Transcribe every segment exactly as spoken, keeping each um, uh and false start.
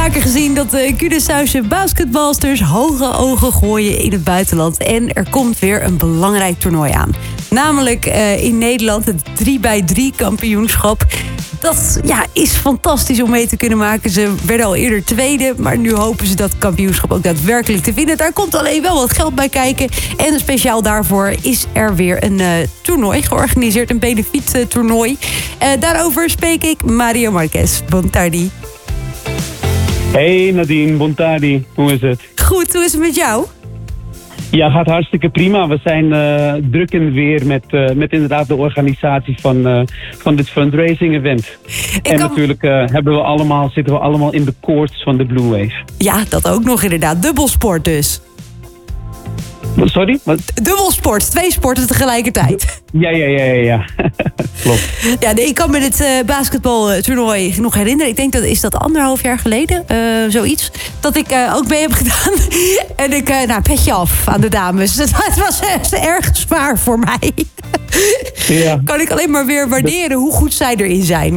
vaker gezien dat de Curaçaose basketbalsters hoge ogen gooien in het buitenland. En er komt weer een belangrijk toernooi aan. Namelijk uh, in Nederland het drie bij drie kampioenschap. Dat ja, is fantastisch om mee te kunnen maken. Ze werden al eerder tweede, maar nu hopen ze dat kampioenschap ook daadwerkelijk te winnen. Daar komt alleen wel wat geld bij kijken. En speciaal daarvoor is er weer een uh, toernooi georganiseerd. Een benefiet uh, toernooi. Uh, daarover spreek ik Mario Marquez. Bon tardi. Hey Nadine, bon tardi. Hoe is het? Goed, hoe is het met jou? Ja, gaat hartstikke prima. We zijn uh, druk in het weer met, uh, met inderdaad de organisatie van, uh, van dit fundraising event. Ik en kan... natuurlijk uh, hebben we allemaal, zitten we allemaal in de koorts van de Blue Wave. Ja, dat ook nog inderdaad. Dubbelsport dus. Sorry? Wat? Dubbelsport, twee sporten tegelijkertijd. Ja, ja, ja, ja, ja. Klopt. Ja, nee, ik kan me het uh, basketbaltoernooi nog herinneren. Ik denk dat is dat anderhalf jaar geleden, uh, zoiets. Dat ik uh, ook mee heb gedaan. En ik, uh, nou, petje af aan de dames. Het was uh, erg zwaar voor mij. Ja. Kan ik alleen maar weer waarderen hoe goed zij erin zijn.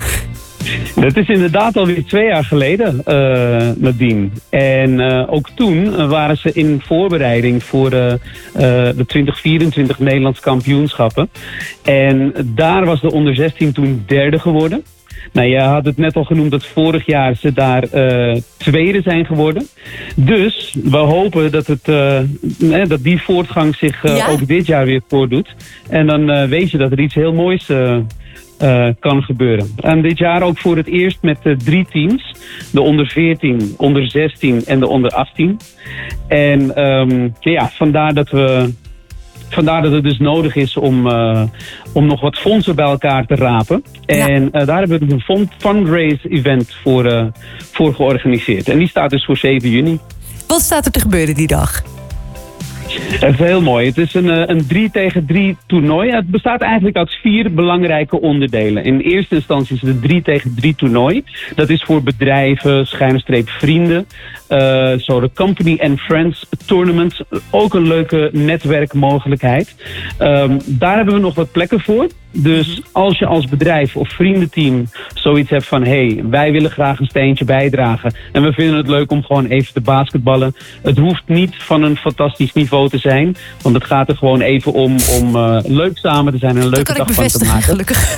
Dat is inderdaad alweer twee jaar geleden, uh, Nadine. En uh, ook toen waren ze in voorbereiding voor uh, uh, de twintig vierentwintig Nederlands kampioenschappen. En daar was de onder zestien toen derde geworden. Nou, je had het net al genoemd dat vorig jaar ze daar uh, tweede zijn geworden. Dus we hopen dat, het, uh, nee, dat die voortgang zich uh, ja? ook dit jaar weer voordoet. En dan uh, weet je dat er iets heel moois uh, Uh, kan gebeuren. En dit jaar ook voor het eerst met uh, drie teams. De onder veertien, onder zestien en de onder achttien. En um, ja, vandaar dat we... Vandaar dat het dus nodig is om, uh, om nog wat fondsen bij elkaar te rapen. Ja. En uh, daar hebben we dus een fundraise-event voor, uh, voor georganiseerd. En die staat dus voor zeven juni. Wat staat er te gebeuren die dag? Het is heel mooi. Het is een, een drie tegen drie toernooi. Het bestaat eigenlijk uit vier belangrijke onderdelen. In eerste instantie is het een drie tegen drie toernooi. Dat is voor bedrijven, schuine streep vrienden. Uh, zo de Company and Friends Tournament. Ook een leuke netwerkmogelijkheid. Um, daar hebben we nog wat plekken voor. Dus als je als bedrijf of vriendenteam zoiets hebt van... hé, hey, wij willen graag een steentje bijdragen... en we vinden het leuk om gewoon even te basketballen. Het hoeft niet van een fantastisch niveau te zijn... want het gaat er gewoon even om om uh, leuk samen te zijn en een leuke dag van te maken. Gelukkig.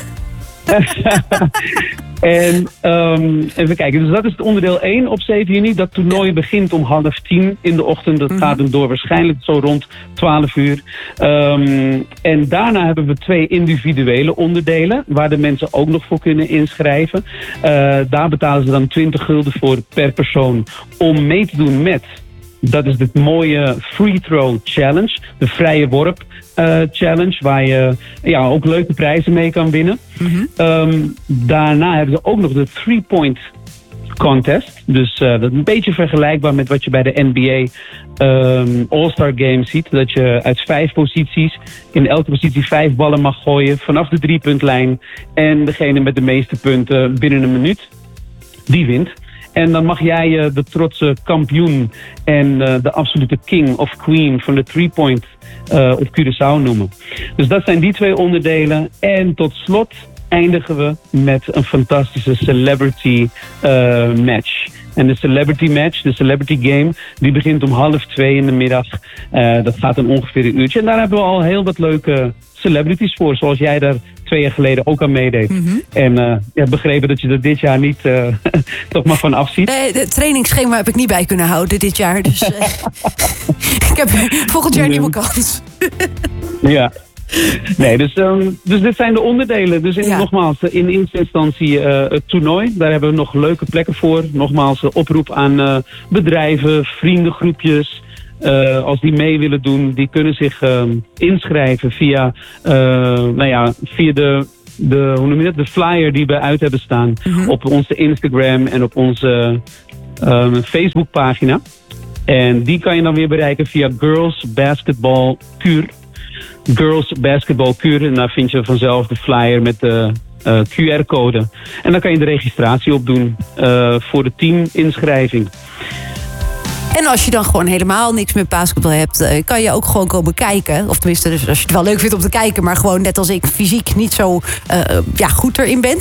En um, even kijken, dus dat is het onderdeel één op zeven juni. Dat toernooi begint om half tien in de ochtend. Dat gaat dan door waarschijnlijk zo rond twaalf uur. Um, en daarna hebben we twee individuele onderdelen... waar de mensen ook nog voor kunnen inschrijven. Uh, daar betalen ze dan twintig gulden voor per persoon... om mee te doen met... Dat is de mooie Free Throw Challenge. De vrije worp uh, challenge. Waar je ja, ook leuke prijzen mee kan winnen. Mm-hmm. Um, daarna hebben ze ook nog de Three Point Contest. Dus uh, dat is een beetje vergelijkbaar met wat je bij de N B A um, All-Star Games ziet. Dat je uit vijf posities, in elke positie vijf ballen mag gooien. Vanaf de driepuntlijn. En degene met de meeste punten binnen een minuut, die wint. En dan mag jij uh, de trotse kampioen en uh, de absolute king of queen van de three-point uh, op Curaçao noemen. Dus dat zijn die twee onderdelen. En tot slot eindigen we met een fantastische celebrity uh, match. En de celebrity match, de celebrity game, die begint om half twee in de middag. Uh, dat gaat dan ongeveer een uurtje. En daar hebben we al heel wat leuke celebrities voor, zoals jij daar twee jaar geleden ook aan meedeed. Mm-hmm. En uh, ik heb begrepen dat je er dit jaar niet uh, toch maar van afziet. Nee, het trainingsschema heb ik niet bij kunnen houden dit jaar. Dus uh, ik heb volgend jaar niet meer kans. Ja. Nee, dus, um, dus dit zijn de onderdelen. Dus in, ja. nogmaals, in eerste instantie uh, het toernooi. Daar hebben we nog leuke plekken voor. Nogmaals, uh, oproep aan uh, bedrijven, vriendengroepjes. Uh, als die mee willen doen, die kunnen zich uh, inschrijven via, uh, nou ja, via de, de, hoe noem je dat? de flyer die we uit hebben staan. Mm-hmm. Op onze Instagram en op onze uh, Facebookpagina. En die kan je dan weer bereiken via Girls Basketball Cure. Girls Basketball Cure. En daar vind je vanzelf de flyer met de uh, Q R-code. En dan kan je de registratie opdoen uh, voor de teaminschrijving. En als je dan gewoon helemaal niks met basketbal hebt, kan je ook gewoon komen kijken. Of tenminste, dus als je het wel leuk vindt om te kijken, maar gewoon net als ik fysiek niet zo uh, ja, goed erin bent. Dan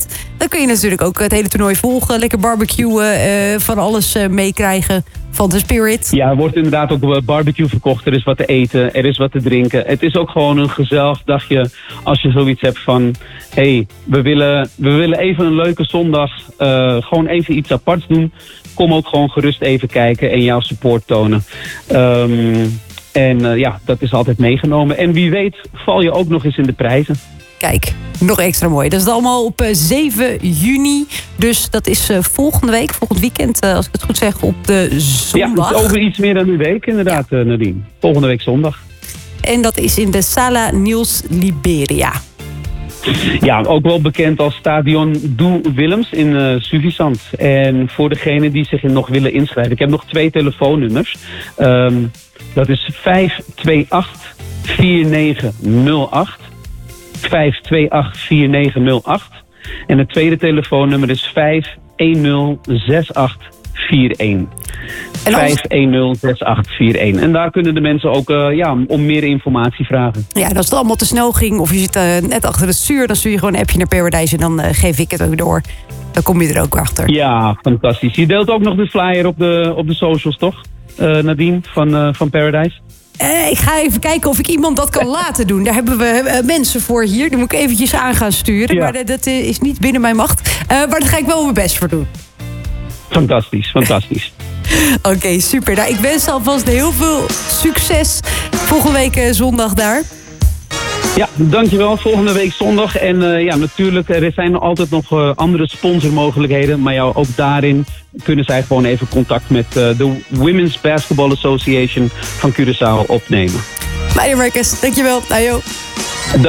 dan kun je natuurlijk ook het hele toernooi volgen. Lekker barbecuen, uh, van alles uh, meekrijgen van de Spirit. Ja, er wordt inderdaad ook barbecue verkocht. Er is wat te eten, er is wat te drinken. Het is ook gewoon een gezellig dagje als je zoiets hebt van... hé, hey, we, willen, we willen even een leuke zondag, uh, gewoon even iets aparts doen. Kom ook gewoon gerust even kijken en jouw support tonen. Um, en uh, ja, dat is altijd meegenomen. En wie weet val je ook nog eens in de prijzen. Kijk, nog extra mooi. Dat is allemaal op uh, zeven juni. Dus dat is uh, volgende week, volgend weekend, uh, als ik het goed zeg, op de zondag. Ja, over iets meer dan een week inderdaad, ja. uh, Nadine. Volgende week zondag. En dat is in de Sala Niels Liberia. Ja, ook wel bekend als Stadion Doe Willems in uh, Suvisant. En voor degenen die zich nog willen inschrijven. Ik heb nog twee telefoonnummers. Um, dat is vijf twee acht vier negen nul acht. vijf twee acht vier negen nul acht. En het tweede telefoonnummer is vijf een nul zes acht vier een. vijf een nul zes acht vier een. En daar kunnen de mensen ook uh, ja, om meer informatie vragen. Ja, en als het allemaal te snel ging of je zit uh, net achter het stuur... dan stuur je gewoon een appje naar Paradise en dan uh, geef ik het ook door. Dan kom je er ook achter. Ja, fantastisch. Je deelt ook nog de flyer op de, op de socials, toch? Uh, Nadine van, uh, van Paradise. Uh, ik ga even kijken of ik iemand dat kan laten doen. Daar hebben we uh, mensen voor hier. Die moet ik eventjes aan gaan sturen. Ja. Maar uh, dat uh, is niet binnen mijn macht. Uh, maar daar ga ik wel mijn best voor doen. Fantastisch, fantastisch. Oké, okay, super. Nou, ik wens alvast heel veel succes volgende week uh, zondag daar. Ja, dankjewel. Volgende week zondag. En uh, ja, natuurlijk, er zijn altijd nog uh, andere sponsormogelijkheden. Maar jou, ook daarin kunnen zij gewoon even contact met uh, de Women's Basketball Association van Curaçao opnemen. Meijder Marcus, dankjewel. Ajo.